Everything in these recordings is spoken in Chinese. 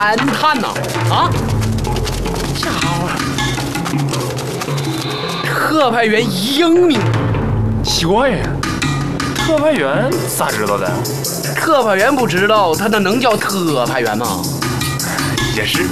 安探呐！啊，家伙，特派员英明。 奇怪呀，特派员咋知道的？ 特派员不知道，他那能叫特派员吗？ 也是。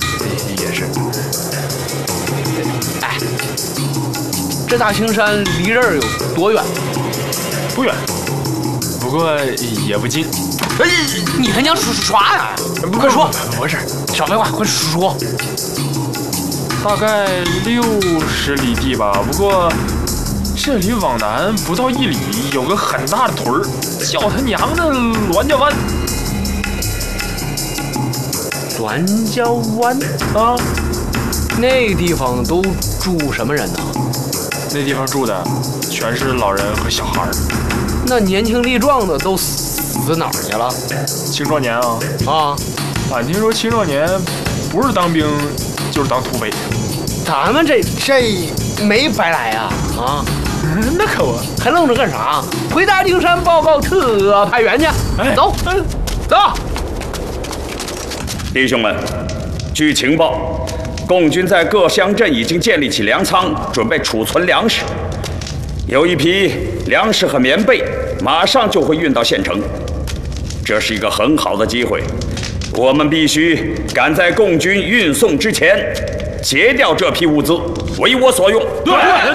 哎，这大青山离这儿有多远？ 不远，不过也不近。 你还想耍呀？快说！ 没事， 小废话，快说。 大概60里地吧，不过这里往南不到1里，有个很大的屯儿，叫他娘的栾家湾。 栾家湾啊， 那地方都住什么人呢？ 那地方住的全是老人和小孩。 那年轻力壮的都死哪儿去了？ 青壮年啊！俺听说青壮年不是当兵就是当土匪。 咱们这没白来呀！啊， 那可不， 还愣着干啥？回大青山报告特派员去。走，走。 弟兄们，据情报，共军在各乡镇已经建立起粮仓，准备储存粮食。有一批粮食和棉被马上就会运到县城，这是一个很好的机会，我们必须赶在共军运送之前截掉这批物资，为我所用。对，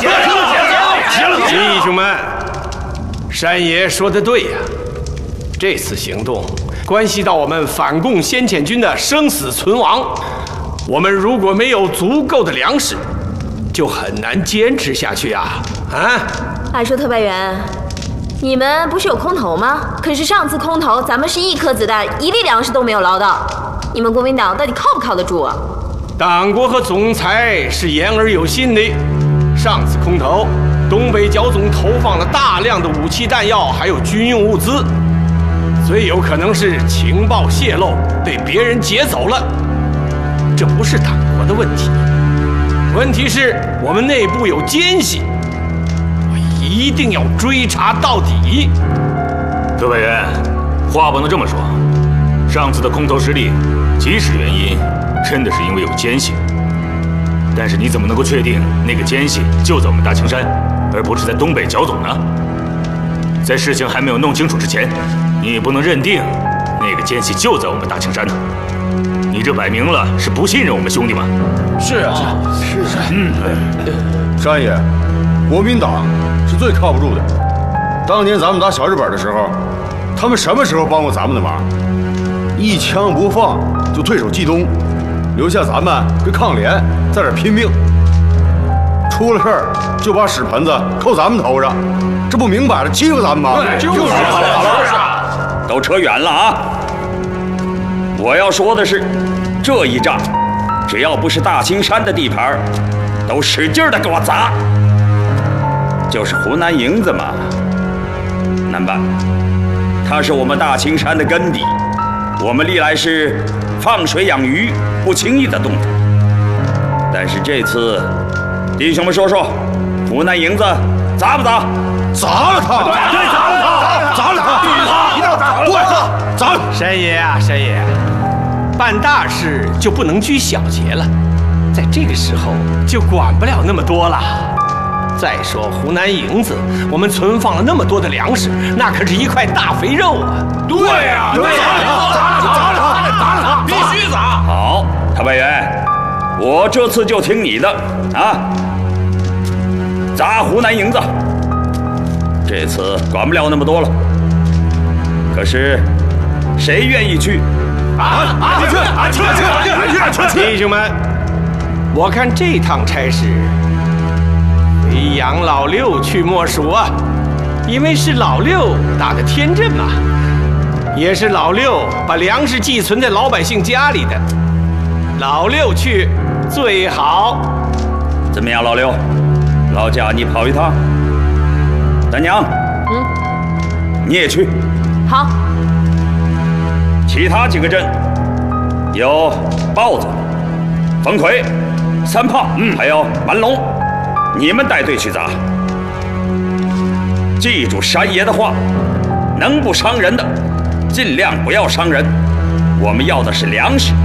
弟兄们，山爷说得对呀，这次行动关系到我们反共先遣军的生死存亡，我们如果没有足够的粮食，就很难坚持下去啊！ 按说特派员，你们不是有空投吗？可是上次空投，咱们是1颗子弹、1粒粮食都没有捞到，你们国民党到底靠不靠得住啊？ 党国和总裁是言而有信的，上次空投，东北剿总投放了大量的武器弹药，还有军用物资，最有可能是情报泄露，被别人劫走了。这不是党国的问题，问题是我们内部有奸细，我一定要追查到底。 特派员，话不能这么说。上次的空投失利，即使原因真的是因为有奸细，但是你怎么能够确定那个奸细就在我们大青山，而不是在东北剿总呢？在事情还没有弄清楚之前，你也不能认定那个奸细就在我们大青山呢。你这摆明了是不信任我们兄弟吗？ 是啊。 山爷，国民党是最靠不住的。当年咱们打小日本的时候，他们什么时候帮过咱们的忙？一枪不放就退守冀东，留下咱们跟抗联在这拼命。出了事儿就把屎盆子扣咱们头上，这不明摆着欺负咱们吗？ 就是都扯远了啊！我要说的是，这一仗，只要不是大青山的地盘，都使劲的给我砸。就是湖南营子嘛，难办，它是我们大青山的根底，我们历来是放水养鱼，不轻易的动它。但是这次，弟兄们说说，湖南营子砸不砸？ 砸了他！ 对，砸了他！ 砸了他！ 一定要砸！ 对，砸了！ 山爷啊，山爷，办大事就不能拘小节了，在这个时候就管不了那么多了。再说湖南营子，我们存放了那么多的粮食，那可是一块大肥肉啊！ 对呀，砸了，必须砸！好，特派员，我这次就听你的啊！砸湖南营子，这次管不了那么多了。可是，谁愿意去？ 去！弟兄们，我看这趟差事，非杨老六去莫属啊！因为是老六打的天阵嘛，也是老六把粮食寄存在老百姓家里的，老六去最好。 怎么样，老六？劳驾你跑一趟。大娘，你也去。 好。 其他几个镇有豹子、冯奎、三炮，还有蛮龙，你们带队去砸。记住山爷的话，能不伤人的，尽量不要伤人。我们要的是粮食，